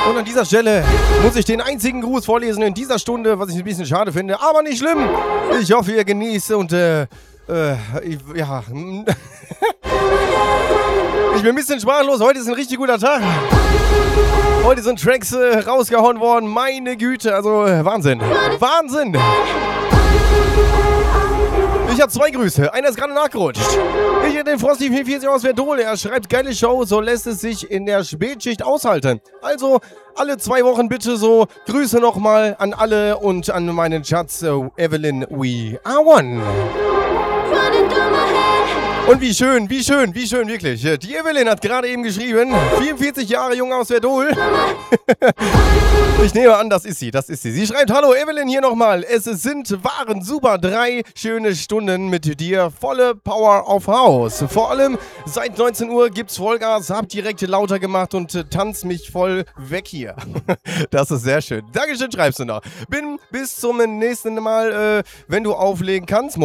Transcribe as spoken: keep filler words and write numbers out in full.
Und an dieser Stelle muss ich den einzigen Gruß vorlesen in dieser Stunde, was ich ein bisschen schade finde, aber nicht schlimm. Ich hoffe, ihr genießt und äh, äh, ich, ja. Ich bin ein bisschen sprachlos, heute ist ein richtig guter Tag. Heute sind Tracks äh, rausgehauen worden, meine Güte, also äh, Wahnsinn. Wahnsinn! Ich habe zwei Grüße. Einer ist gerade nachgerutscht. Ich hätte den Frosty vierundvierzig aus Verdole. Er schreibt, geile Show, so lässt es sich in der Spätschicht aushalten. Also, alle zwei Wochen bitte so. Grüße nochmal an alle und an meinen Schatz uh, Evelyn We Are One. Und wie schön, wie schön, wie schön, wirklich. Die Evelyn hat gerade eben geschrieben, vierundvierzig Jahre jung aus Verdol. Ich nehme an, das ist sie, das ist sie. Sie schreibt, hallo Evelyn hier nochmal. Es sind, waren super drei schöne Stunden mit dir. Volle Power of House. Vor allem seit neunzehn Uhr gibt's Vollgas, hab direkt lauter gemacht und äh, tanz mich voll weg hier. Das ist sehr schön. Dankeschön, schreibst du noch. Bin bis zum nächsten Mal, äh, wenn du auflegen kannst.